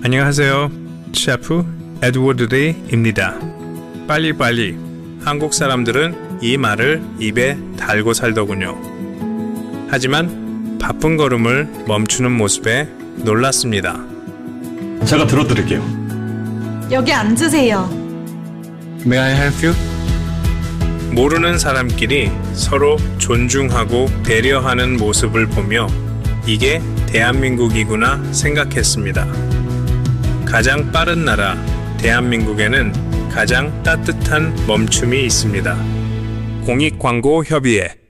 안녕하세요. 셰프 에드워드 리입니다. 빨리빨리. 한국 사람들은 이 말을 입에 달고 살더군요. 하지만 바쁜 걸음을 멈추는 모습에 놀랐습니다. 제가 들어드릴게요. 여기 앉으세요. May I help you? 모르는 사람끼리 서로 존중하고 배려하는 모습을 보며 이게 대한민국이구나 생각했습니다. 가장 빠른 나라 대한민국에는 가장 따뜻한 멈춤이 있습니다. 공익광고협의회